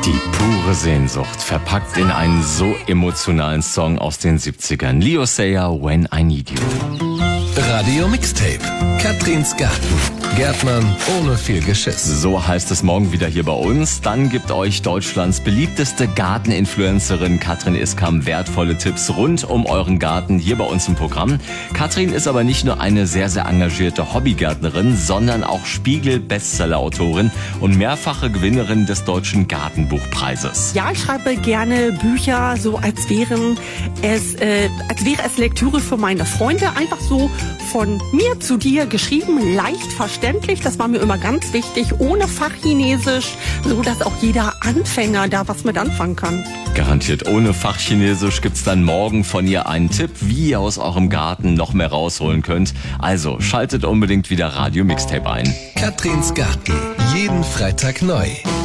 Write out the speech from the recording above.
Die pure Sehnsucht, verpackt in einen so emotionalen Song aus den 70ern. Leo Sayer, When I Need You. Radio Mixtape. Katrins Garten. Gärtnern ohne viel Geschiss. So heißt es morgen wieder hier bei uns. Dann gibt euch Deutschlands beliebteste Garteninfluencerin Katrin Iskam wertvolle Tipps rund um euren Garten hier bei uns im Programm. Katrin ist aber nicht nur eine sehr, sehr engagierte Hobbygärtnerin, sondern auch Spiegel-Bestseller-Autorin und mehrfache Gewinnerin des Deutschen Gartenbuchpreises. Ja, ich schreibe gerne Bücher, so als wäre es Lektüre für meine Freunde. Einfach so von mir zu dir geschrieben, leicht verständlich. Das war mir immer ganz wichtig, ohne Fachchinesisch, so dass auch jeder Anfänger da was mit anfangen kann. Garantiert ohne Fachchinesisch gibt's dann morgen von ihr einen Tipp, wie ihr aus eurem Garten noch mehr rausholen könnt. Also schaltet unbedingt wieder Radio Mixtape ein. Katrins Garten. Jeden Freitag neu.